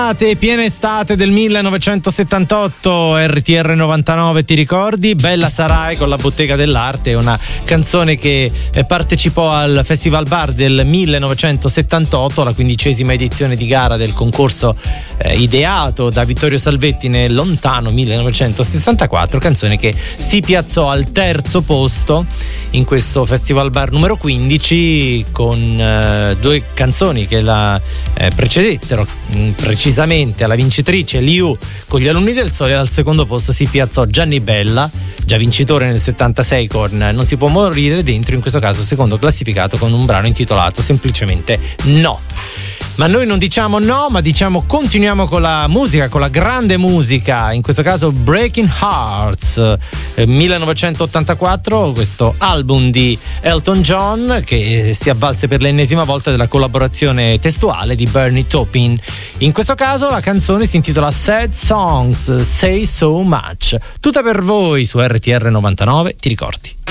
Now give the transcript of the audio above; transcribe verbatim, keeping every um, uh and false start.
Piena estate del millenovecentosettantotto, R T R novantanove, ti ricordi? Bella Sarai con la Bottega dell'Arte, una canzone che partecipò al Festival Bar del millenovecentosettantotto, la quindicesima edizione di gara del concorso eh, ideato da Vittorio Salvetti nel lontano millenovecentosessantaquattro, canzone che si piazzò al terzo posto in questo Festival Bar numero quindici con eh, due canzoni che la eh, precedettero, mh, precisamente alla vincitrice Liu con Gli Alunni del Sole. Al secondo posto si piazzò Gianni Bella, già vincitore nel settantasei con Non si può morire dentro, in questo caso secondo classificato con un brano intitolato semplicemente No. Ma noi non diciamo no, ma diciamo continuiamo con la musica, con la grande musica, in questo caso Breaking Hearts, eh, millenovecentottantaquattro, questo album di Elton John che si avvalse per l'ennesima volta della collaborazione testuale di Bernie Taupin. In questo caso la canzone si intitola Sad Songs, Say So Much. Tutta per voi su R T R novantanove, ti ricordi?